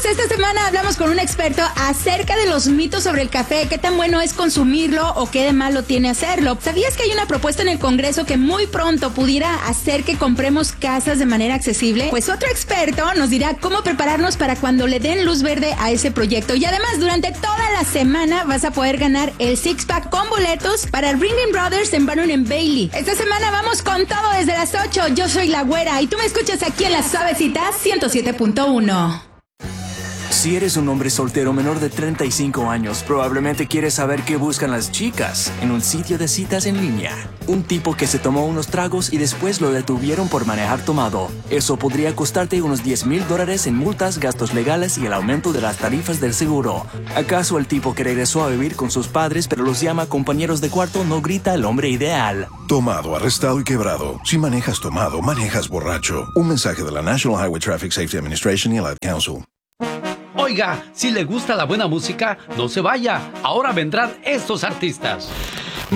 pues esta semana hablamos con un experto acerca de los mitos sobre el café, qué tan bueno es consumirlo o qué de malo tiene hacerlo. ¿Sabías que hay una propuesta en el Congreso que muy pronto pudiera hacer que compremos casas de manera accesible? Pues otro experto nos dirá cómo prepararnos para cuando le den luz verde a ese proyecto. Y además, durante toda la semana vas a poder ganar el Six Pack con boletos para Ringling Brothers en Barnum & Bailey. Esta semana vamos con todo desde las 8. Yo soy La Güera y tú me escuchas aquí en La Suavecita 107.1. Si eres un hombre soltero menor de 35 años, probablemente quieres saber qué buscan las chicas en un sitio de citas en línea. Un tipo que se tomó unos tragos y después lo detuvieron por manejar tomado. Eso podría costarte unos $10,000 en multas, gastos legales y el aumento de las tarifas del seguro. ¿Acaso el tipo que regresó a vivir con sus padres pero los llama compañeros de cuarto no grita el hombre ideal? Tomado, arrestado y quebrado. Si manejas tomado, manejas borracho. Un mensaje de la National Highway Traffic Safety Administration y el Ad Council. Oiga, si le gusta la buena música, no se vaya. Ahora vendrán estos artistas.